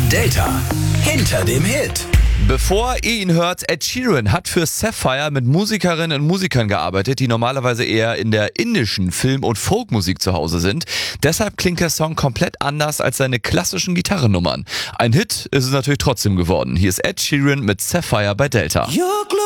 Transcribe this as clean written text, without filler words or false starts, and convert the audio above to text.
Delta hinter dem Hit. Bevor ihr ihn hört, Ed Sheeran hat für Sapphire mit Musikerinnen und Musikern gearbeitet, die normalerweise eher in der indischen Film- und Folkmusik zu Hause sind. Deshalb klingt der Song komplett anders als seine klassischen Gitarrennummern. Ein Hit ist es natürlich trotzdem geworden. Hier ist Ed Sheeran mit Sapphire bei Delta.